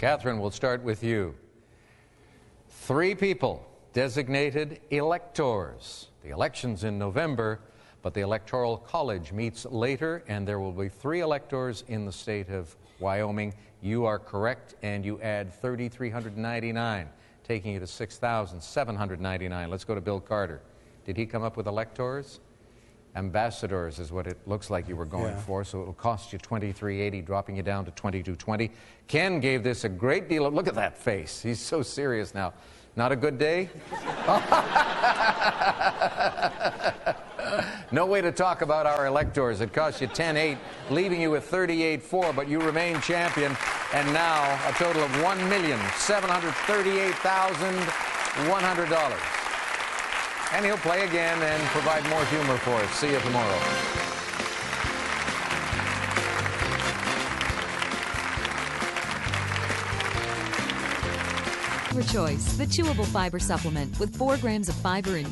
Catherine, we'll start with you. 3 people designated electors. The election's in November, but the Electoral College meets later, and there will be 3 electors in the state of Wyoming. You are correct, and you add $3,399, taking you to $6,799. Let's go to Bill Carter. Did he come up with electors? Ambassadors is what it looks like you were going for, so it'll cost you $23.80, dropping you down to $22.20. Ken gave this a great deal of, look at that face. He's so serious now. Not a good day? No way to talk about our electors. It cost you $10.8, leaving you with $38.4, but you remain champion, and now a total of $1,738,100. And he'll play again and provide more humor for us. See you tomorrow. Choice, the chewable fiber supplement with 4 grams of fiber in